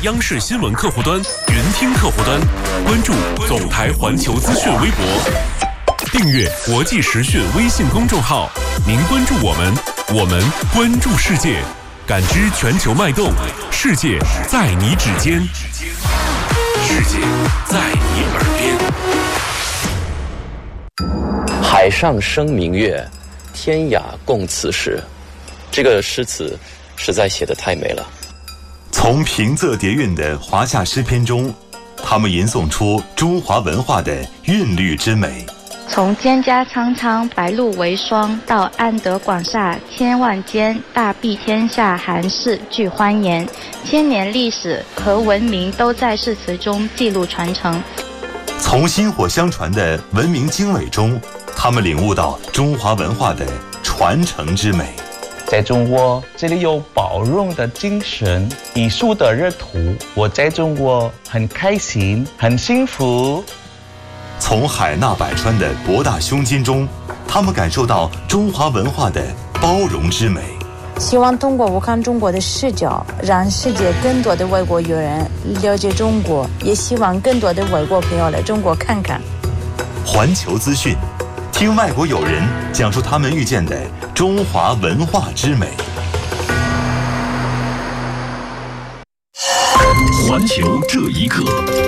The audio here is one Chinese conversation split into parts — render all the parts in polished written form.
央视新闻客户端、云听客户端，关注总台环球资讯微博，订阅国际时讯微信公众号。您关注我们，我们关注世界，感知全球脉动，世界在你指尖，世界在你耳边。 海上生明月，天涯共此时。这个诗词实在写得太美了。 从平仄叠韵的华夏诗篇中，他们吟诵出中华文化的韵律之美。 从蒹葭苍苍，白露为霜，到安得广厦千万间，大庇天下寒士俱欢颜。千年历史和文明都在诗词中记录传承。 从薪火相传的文明经纬中，他们领悟到中华文化的传承之美。 在中国，这里有包容的精神，艺术的热土。我在中国很开心，很幸福。 从海纳百川的博大胸襟中，他们感受到中华文化的包容之美。 希望通过我看中国的视角，让世界更多的外国友人了解中国，也希望更多的外国朋友来中国看看。 环球资讯，听外国友人讲述他们遇见的中华文化之美。 环球这一刻，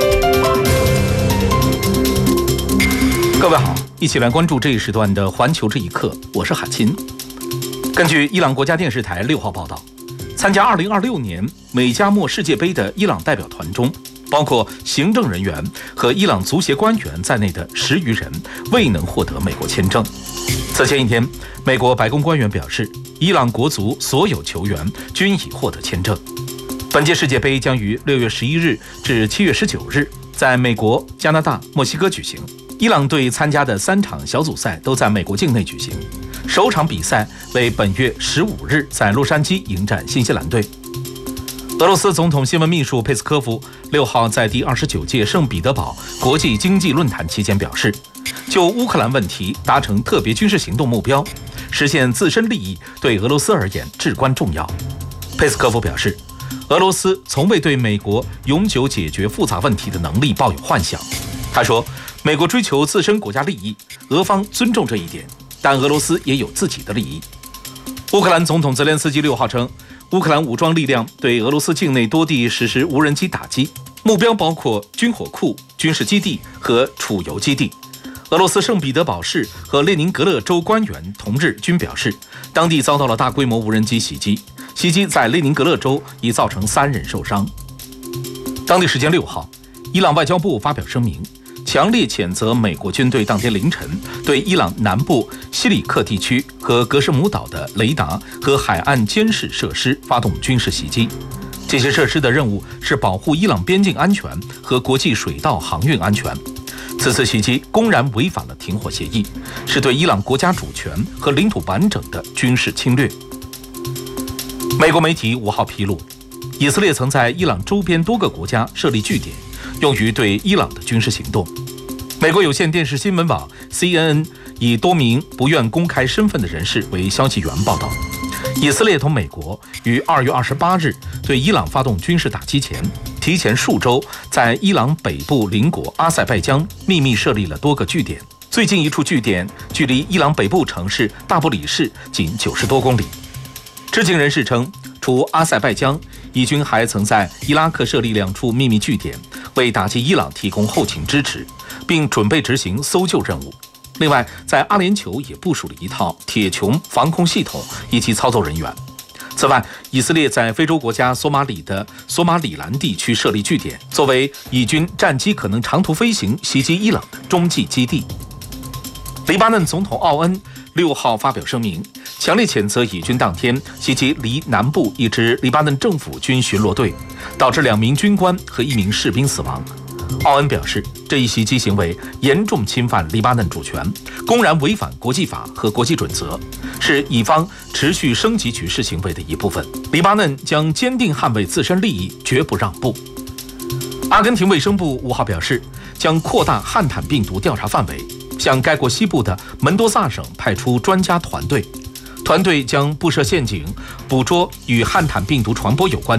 各位好，一起来关注这一时段的环球这一刻，我是海琴。根据伊朗国家电视台6号报道，参加2026年美加墨世界杯的伊朗代表团中，包括行政人员和伊朗足协官员在内的10余人未能获得美国签证。此前一天，美国白宫官员表示，伊朗国足所有球员均已获得签证。本届世界杯将于6月11日至7月19日在美国、加拿大、墨西哥举行。伊朗队参加的3场小组赛都在美国境内举行，首场比赛为本月15日在洛杉矶迎战新西兰队。俄罗斯总统新闻秘书佩斯科夫6号在第29届圣彼得堡国际经济论坛期间表示，就乌克兰问题达成特别军事行动目标，实现自身利益对俄罗斯而言至关重要。佩斯科夫表示，俄罗斯从未对美国永久解决复杂问题的能力抱有幻想。他说，美国追求自身国家利益，俄方尊重这一点，但俄罗斯也有自己的利益。乌克兰总统泽连斯基6号称，乌克兰武装力量对俄罗斯境内多地实施无人机打击，目标包括军火库、军事基地和储油基地。俄罗斯圣彼得堡市和列宁格勒州官员同日均表示，当地遭到了大规模无人机袭击，袭击在列宁格勒州已造成3人受伤。当地时间6号，伊朗外交部发表声明，强烈谴责美国军队当天凌晨对伊朗南部西里克地区和格什姆岛的雷达和海岸监视设施发动军事袭击。这些设施的任务是保护伊朗边境安全和国际水道航运安全。此次袭击公然违反了停火协议，是对伊朗国家主权和领土完整的军事侵略。美国媒体5号披露，以色列曾在伊朗周边多个国家设立据点，用于对伊朗的军事行动。美国有线电视新闻网 CNN 以多名不愿公开身份的人士为消息源报道，以色列同美国于2月28日对伊朗发动军事打击前，提前数周在伊朗北部邻国阿塞拜疆秘密设立了多个据点。最近一处据点距离伊朗北部城市大不里士仅90多公里。知情人士称，除阿塞拜疆，以军还曾在伊拉克设立2处秘密据点，为打击伊朗提供后勤支持，并准备执行搜救任务。另外，在阿联酋也部署了一套铁穹防空系统以及操作人员。此外，以色列在非洲国家索马里的索马里兰地区设立据点，作为以军战机可能长途飞行袭击伊朗的中继基地。黎巴嫩总统奥恩6号发表声明，强烈谴责以军当天袭击离南部一支黎巴嫩政府军巡逻队，导致2名军官和1名士兵死亡。奥恩表示，这一袭击行为严重侵犯黎巴嫩主权，公然违反国际法和国际准则，是以方持续升级局势行为的一部分。黎巴嫩将坚定捍卫自身利益，绝不让步。阿根廷卫生部5号表示，将扩大汉坦病毒调查范围，向该国西部的门多萨省派出专家团队，团队将布设陷阱，捕捉与汉坦病毒传播有关